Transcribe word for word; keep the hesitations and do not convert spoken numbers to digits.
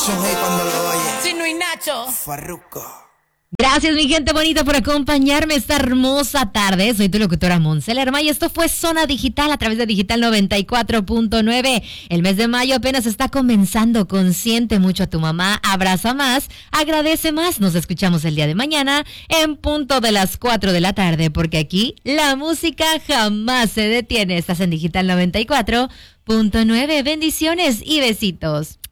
cuando lo oye. Chino y Nacho. Farruko. Gracias, mi gente bonita, por acompañarme esta hermosa tarde. Soy tu locutora Monse Lerma y esto fue Zona Digital a través de Digital noventa y cuatro punto nueve. El mes de mayo apenas está comenzando. Consiente mucho a tu mamá, abraza más, agradece más. Nos escuchamos el día de mañana en punto de las cuatro de la tarde, porque aquí la música jamás se detiene. Estás en Digital noventa y cuatro punto nueve. Bendiciones y besitos.